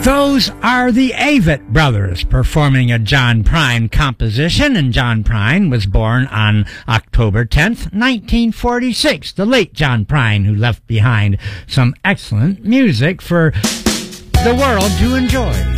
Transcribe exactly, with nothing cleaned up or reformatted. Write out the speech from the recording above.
Those are the Avett Brothers performing a John Prine composition, and John Prine was born on October tenth, nineteen forty-six. The late John Prine, who left behind some excellent music for the world to enjoy.